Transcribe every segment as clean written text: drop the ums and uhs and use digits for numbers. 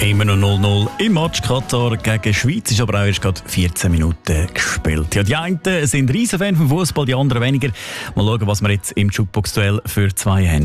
Immer noch 0-0 im Match Katar gegen Schweiz, ist aber auch erst gerade 14 Minuten gespielt. Ja, die einen sind Riesenfan vom Fußball, die anderen weniger. Mal schauen, was wir jetzt im Jukebox-Duell für zwei haben.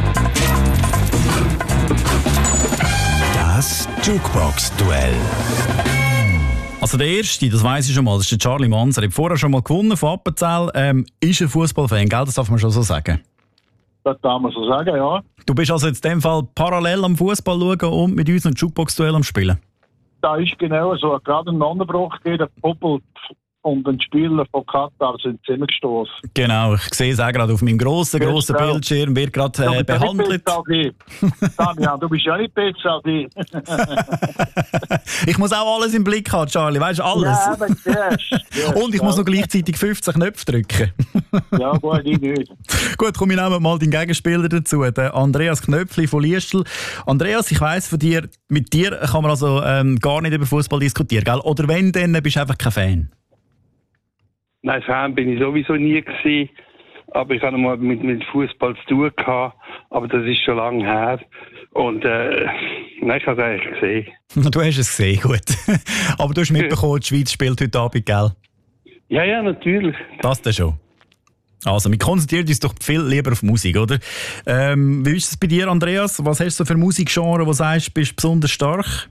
Das Jukebox-Duell. Also der Erste, das weiss ich schon mal, das ist der Charlie Manser. Er hat vorher schon mal gewonnen von Appenzell. Ist ein Fußballfan, gell? Das darf man schon so sagen. Das kann man so sagen, ja. Du bist also jetzt in dem Fall parallel am Fußball schauen und mit uns ein Jukebox-Duell am Spielen? Da ist genau so. Gerade ein Unterbruch gegeben, der Puppel und ein Spieler von Katar sind zusammengestoßen. Genau, ich sehe es auch gerade auf meinem grossen Bildschirm, wird gerade behandelt. Damian, du bist ja nicht besser als ich. Ich muss auch alles im Blick haben, Charlie, weißt du, alles. Ja, aber yes. Und ich muss noch gleichzeitig 15 Knöpfe drücken. Ja, gut, ich nicht. Gut, komm, wir nehmen mal den Gegenspieler dazu, den Andreas Knöpfli von Liestl. Andreas, ich weiss von dir, mit dir kann man also gar nicht über Fußball diskutieren, gell? Oder wenn, dann bist du einfach kein Fan? Nein, Fan bin ich sowieso nie gewesen. Aber ich hatte mal mit Fußball zu tun gehabt. Aber das ist schon lange her. Und, nein, ich habe es eigentlich gesehen. Du hast es gesehen, gut. Aber du hast mitbekommen, die Schweiz spielt heute Abend, gell? Ja, natürlich. Das dann schon. Also, wir konzentrieren uns doch viel lieber auf Musik, oder? Wie ist es bei dir, Andreas? Was hast du für Musikgenre, wo du sagst, bist besonders stark?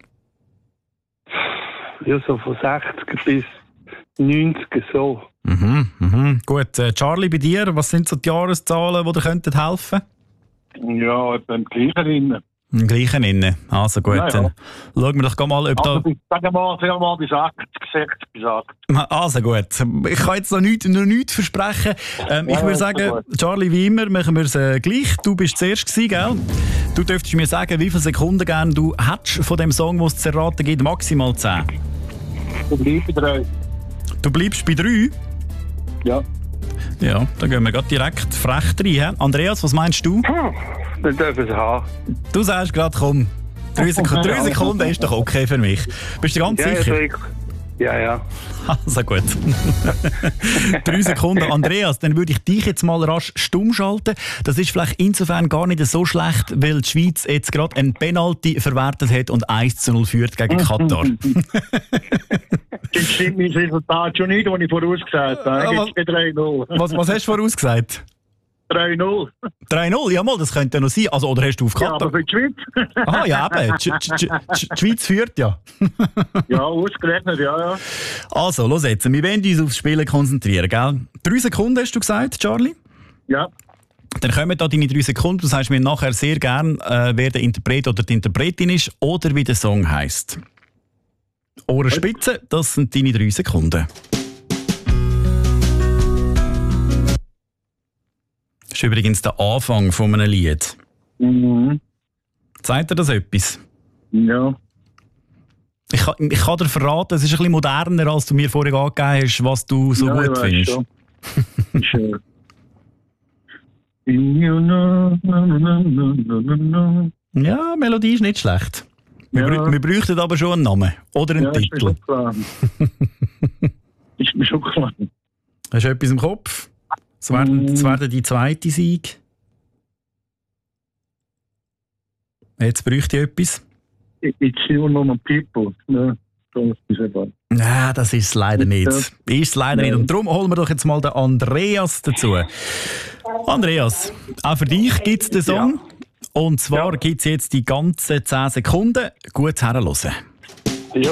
Ja, so von 60 bis 90 so. Gut, Charlie, bei dir, was sind so die Jahreszahlen, die dir helfen könnten? Ja, beim gleichen innen. Im gleichen innen. Also gut, ja. Dann schauen wir doch mal, ob also, da... Sagen wir mal bis 80, 60 bis 80. Also gut, ich kann jetzt noch nichts versprechen. Ich würde sagen, Charlie, wie immer, machen wir es gleich. Du bist zuerst gewesen, gell? Du dürftest mir sagen, wie viele Sekunden gerne du hättest von dem Song, den es zu erraten gibt. Maximal 10. Ich bleibe bei 3. Du bleibst bei 3? Ja. Ja, dann gehen wir gerade direkt frech rein. Andreas, was meinst du? Dann dürfen sie haben. Du sagst gerade, komm, 3 Sekunden ist doch okay für mich. Bist du ganz sicher? Ja. Also gut. 3 Sekunden. Andreas, dann würde ich dich jetzt mal rasch stumm schalten. Das ist vielleicht insofern gar nicht so schlecht, weil die Schweiz jetzt gerade einen Penalty verwertet hat und 1:0 führt gegen Katar. Das stimmt mein Resultat schon nicht, was ich vorausgesagt habe. Jetzt bei 3-0. Was hast du vorausgesagt? 3-0. 3-0? Ja, mal, das könnte ja noch sein. Also, oder hast du auf Katar? Ja, aber für die Schweiz. Ah, ja, eben. Die Schweiz führt ja. Ja, ausgerechnet, ja. Also, los jetzt. Wir wollen uns aufs Spielen konzentrieren, gell? 3 Sekunden hast du gesagt, Charlie? Ja. Dann kommen da deine 3 Sekunden. Du sagst mir nachher sehr gern, wer der Interpret oder die Interpretin ist oder wie der Song heisst. Ohrenspitze, das sind deine 3 Sekunden. Das ist übrigens der Anfang von einem Lied. Zeigt dir das etwas? Ja. Ich kann dir verraten, es ist ein bisschen moderner, als du mir vorhin angegeben hast, was du so gut findest. Schon. Ja, Melodie ist nicht schlecht. Wir bräuchten aber schon einen Namen oder einen Titel. Ist mir schon klar. Hast du etwas im Kopf? Das wäre die zweite Sieg. Jetzt bräuchte ich etwas. It's nur noch People. Ja, Nein, das ist es leider nicht. Ist es leider nicht. Und darum holen wir doch jetzt mal den Andreas dazu. Andreas, auch für dich gibt es den Song. Ja. Und zwar gibt es jetzt die ganzen 10 Sekunden. Gut herhören. Ja.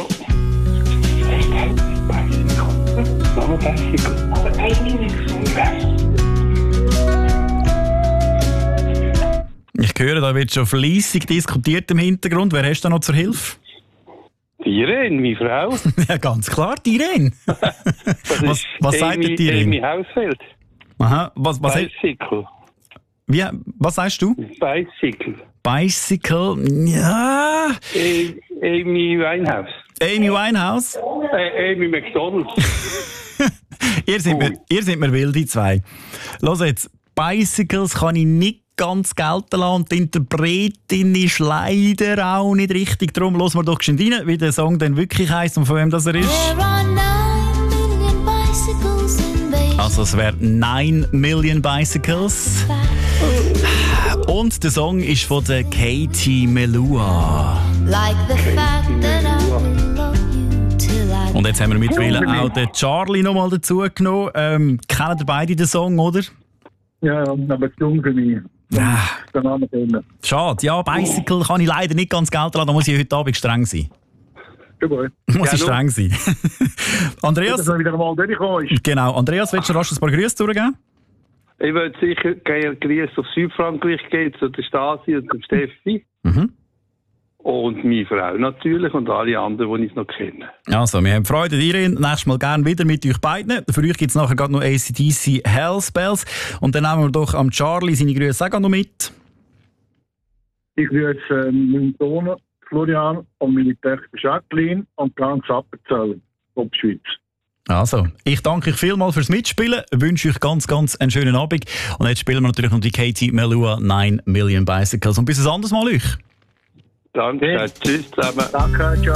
Ich höre, da wird schon fleissig diskutiert im Hintergrund. Wer hast du noch zur Hilfe? Die Irene, meine Frau. Ja, ganz klar, die Irene. Was sagt die Irene? Amy Hausfeld. Aha, Bicycle. Was sagst du? Bicycle, ja. Amy Winehouse. Amy Winehouse? Amy McDonald. Ihr seid mir wild, die zwei. Los jetzt, Bicycles kann ich nicht ganz gelten lassen und die Interpretin ist leider auch nicht richtig. Darum hören wir doch schon rein, wie der Song dann wirklich heisst und von wem das er ist. Also es wäre 9 Million Bicycles. Und der Song ist von der Katie Melua. like the fact that I will love you till I Und jetzt haben wir mittlerweile auch den Charlie noch mal dazu genommen. Kennen ihr beide den Song, oder? Ja, aber zu jung für mich. Ah, Den Namen kennen. schade. Ja, Bicycle kann ich leider nicht ganz gelten lassen. Da muss ich heute Abend streng sein. Jawohl. Muss ich streng sein. Andreas? Dass er wieder mal durchgekommen ist. Genau. Andreas, willst du rasch ein paar Grüße durchgeben? Ich würde sicher gerne Grüße auf Südfrankreich geben, zu der Stasi und dem Steffi. Mhm. Und meine Frau natürlich und alle anderen, die ich noch kenne. Also, wir haben Freude daran. Nächstes Mal gerne wieder mit euch beiden. Für euch gibt es nachher gerade noch AC/DC Hellspells. Und dann nehmen wir doch am Charlie seine Grüße auch noch mit. Ich grüße meinen Sohn Florian und meine Tochter Jacqueline und ganz Appenzell von der Schweiz. Also, ich danke euch vielmals fürs Mitspielen, wünsche euch ganz, ganz einen schönen Abend. Und jetzt spielen wir natürlich noch die Katie Melua 9 Million Bicycles. Und bis ein anderes Mal euch. Danke, tschüss zusammen. Danke, ciao.